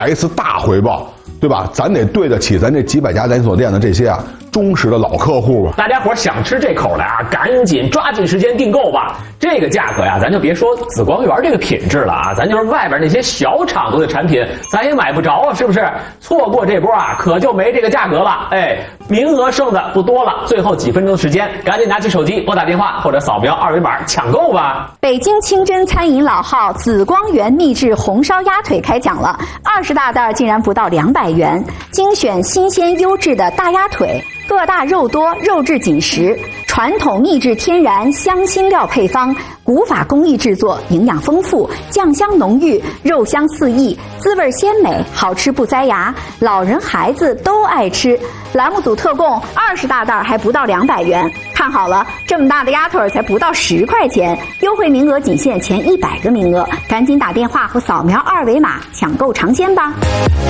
X 大回报，对吧？咱得对得起咱这几百家连锁店的这些忠实的老客户吧。 大家伙想吃这口的赶紧抓紧时间订购吧。这个价格咱就别说紫光园这个品质了咱就是外边那些小厂子的产品，咱也买不着是不是？错过这波可就没这个价格了。名额剩的不多了，最后几分钟时间，赶紧拿起手机拨打电话或者扫描二维码抢购吧。 北京清真餐饮老号紫光园秘制红烧鸭腿开讲了，20大袋竟然不到200元，精选新鲜优质的大鸭腿，个大肉多，肉质紧实，传统秘制天然香辛料配方，古法工艺制作，营养丰富，酱香浓郁，肉香四溢，滋味鲜美，好吃不塞牙，老人孩子都爱吃。栏目组特供20大袋还不到200元，看好了，这么大的鸭腿才不到10块钱，优惠名额仅限前100个名额，赶紧打电话或扫描二维码抢购尝鲜吧。